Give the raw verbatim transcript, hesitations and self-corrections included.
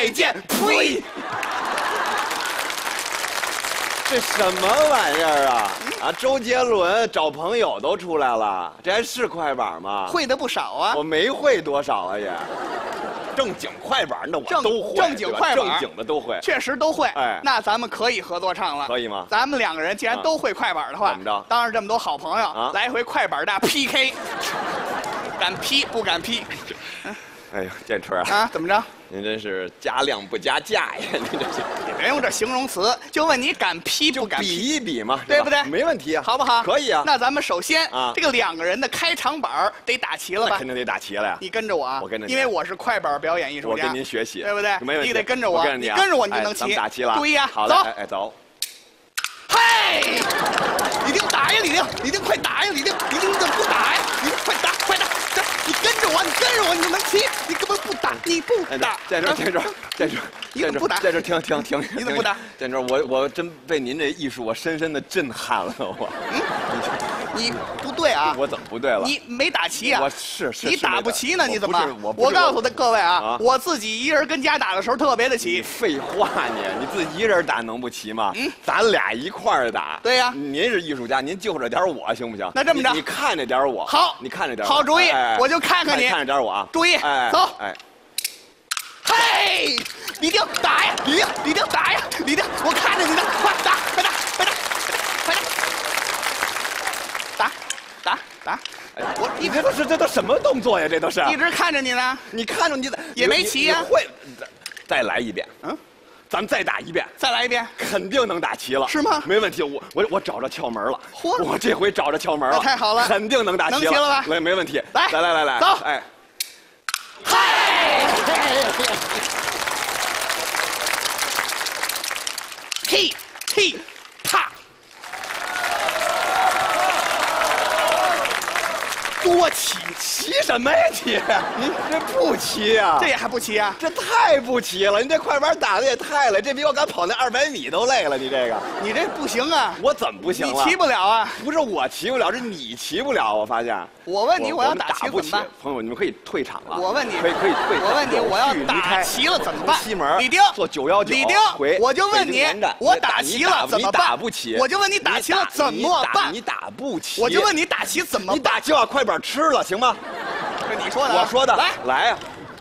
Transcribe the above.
再见。呸！ 这什么玩意儿啊？啊，周杰伦找朋友都出来了，这还是快板吗？ 会的不少啊。 我没会多少啊也。正经快板那我都会， 正经快板正经的都会， 确实都会。 哎， 那咱们可以合作唱了， 可以吗？ 咱们两个人既然都会快板的话， 怎么着？ 当着这么多好朋友， 啊， 来一回快板大 P K， 敢 P 不敢 P？ 哎呦，建春啊， 啊，怎么着？ 您真是加量不加价呀！您这是， 你别用这形容词，就问你敢 P 不敢 P？ 比一比嘛， 对不对？ 没问题啊， 好不好？ 可以啊。 那咱们首先啊， 这个两个人的开场板得打齐了吧？ 肯定得打齐了呀。 你跟着我啊， 我跟着你， 因为我是快板表演艺术家， 我跟您学习， 对不对？ 没问题， 你得跟着我， 跟着你， 你跟着我，你就能齐。 咱们打齐了， 对呀， 好走， 哎走。 嘿，李丁打呀，李丁，李丁快打呀，李丁，李丁你怎么不打呀？李丁快打，快打！你跟着我，你跟着我，你就能齐。你根本不打，你不打。 建春，建春，建春， 你怎么不打？ 建春，停停停！ 你怎么不打？ 建春，我我真被您这艺术我深深的震撼了，我。 嗯，你不对啊！ 我怎么不对了？ 你没打齐啊！ 我是是。 你打不齐呢？你怎么？ 我我告诉他各位啊，我自己一人跟家打的时候特别的齐。 废话你，你自己一人打能不齐吗？嗯，咱俩一块儿打。 对呀， 您是艺术家，您就着点我行不行？ 那这么着， 你看着点我。 好， 你看着点。 好主意，我就看看你。 看着点我啊！ 注意，走。 哎。 嘿，李丁打呀，李丁，李丁打呀，李丁，我看着你呢，快打，快打，快打，快打，打，打，打！ 我你这都是这都什么动作呀？这都是一直看着你呢， 你看着你的也没齐呀。 会，再来一遍，嗯，咱们再打一遍， 再来一遍， 肯定能打齐了， 是吗？ 没问题，我我我找着窍门了， 嚯， 我这回找着窍门了， 太好了， 肯定能打齐了， 能齐了吧？ 没没问题， 来来来来来， 走， 哎， 嗨，踢踢踏。多齐齐什么呀齐？您这不齐呀？ 这也还不齐啊？ 这太不齐了！你这快板打的也太累，这比我刚跑那二百米都累了。你这个， 你这不行啊！ 我怎么不行了？ 你齐不了啊！ 不是我齐不了，是你齐不了。我发现。 我问你，我要打齐不怎么办？ 朋友，你们可以退场了。 我问你， 可以可以退。 我问你，我要打齐了怎么办？ 西门李丁坐九幺九。 李丁， 回我就问你，我打齐了怎么办？ 你打不齐。 我就问你打齐了怎么办？ 你打不齐。 我就问你打齐怎么办？ 你打齐把快板吃了行吗？ 这你说的。 我说的。 来来呀。